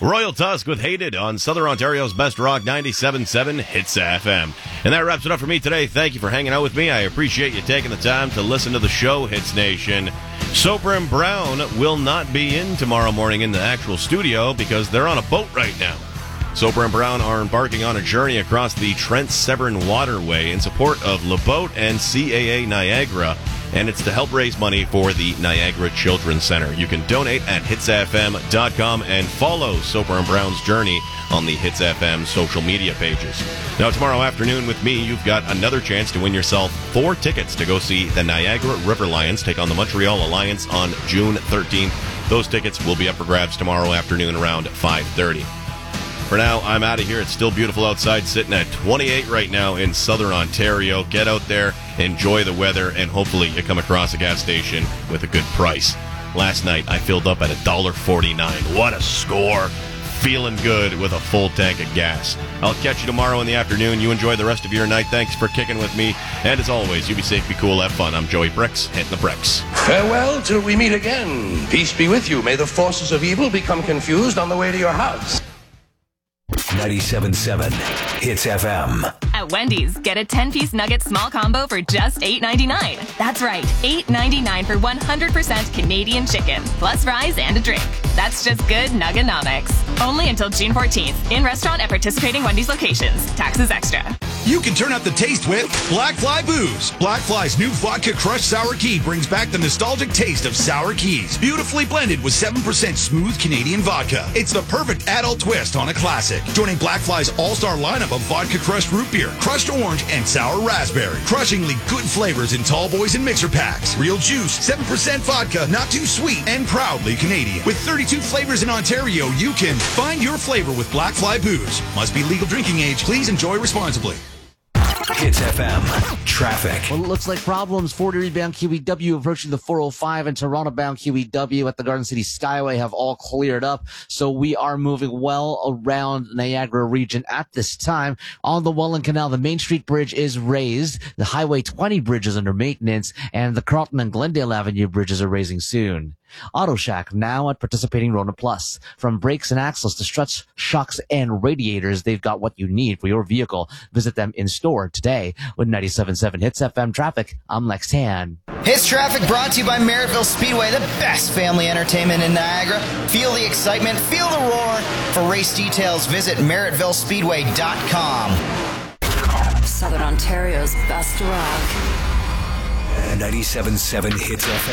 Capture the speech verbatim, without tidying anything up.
Royal Tusk with Hated on Southern Ontario's Best Rock ninety-seven point seven Hits F M. And that wraps it up for me today. Thank you for hanging out with me. I appreciate you taking the time to listen to the show, Hits Nation. Soper and Brown will not be in tomorrow morning in the actual studio because they're on a boat right now. Soper and Brown are embarking on a journey across the Trent Severn Waterway in support of LeBoat and C A A Niagara, and it's to help raise money for the Niagara Children's Center. You can donate at hits f m dot com and follow Soper and Brown's journey on the Hits F M social media pages. Now, tomorrow afternoon with me, you've got another chance to win yourself four tickets to go see the Niagara River Lions take on the Montreal Alliance on June thirteenth. Those tickets will be up for grabs tomorrow afternoon around five thirty. For now, I'm out of here. It's still beautiful outside, sitting at twenty-eight right now in Southern Ontario. Get out there, enjoy the weather, and hopefully you come across a gas station with a good price. Last night, I filled up at one dollar forty-nine. What a score. Feeling good with a full tank of gas. I'll catch you tomorrow in the afternoon. You enjoy the rest of your night. Thanks for kicking with me. And as always, you be safe, be cool, have fun. I'm Joey Bricks, hitting the bricks. Farewell till we meet again. Peace be with you. May the forces of evil become confused on the way to your house. ninety-seven point seven Hits F M. At Wendy's, get a ten-piece nugget small combo for just eight ninety-nine. That's right, eight ninety-nine for one hundred percent Canadian chicken, plus fries and a drink. That's just good Nuggenomics. Only until June fourteenth. In restaurant at participating Wendy's locations. Taxes extra. You can turn up the taste with Black Fly Booze. Black Fly's new vodka crushed sour key brings back the nostalgic taste of sour keys. Beautifully blended with seven percent smooth Canadian vodka. It's the perfect adult twist on a classic. Joining Black Fly's all-star lineup of vodka crushed root beer, crushed orange, and sour raspberry. Crushingly good flavors in tall boys and mixer packs. Real juice, seven percent vodka, not too sweet, and proudly Canadian. With thirty-two flavors in Ontario, you can find your flavor with Black Fly Booze. Must be legal drinking age. Please enjoy responsibly. Hits F M. Traffic. Well, it looks like problems. forty bound Q E W approaching the four oh five and Toronto bound Q E W at the Garden City Skyway have all cleared up. So we are moving well around Niagara region at this time. On the Welland Canal, the Main Street Bridge is raised. The Highway twenty bridge is under maintenance, and the Carlton and Glendale Avenue bridges are raising soon. Auto Shack now at participating Rona Plus. From brakes and axles to struts, shocks, and radiators, they've got what you need for your vehicle. Visit them in store today. With ninety-seven point seven Hits F M Traffic, I'm Lex Tan. Hits Traffic brought to you by Merrittville Speedway, the best family entertainment in Niagara. Feel the excitement, feel the roar. For race details, visit merrittville speedway dot com. Southern Ontario's best rock. ninety-seven point seven Hits F M.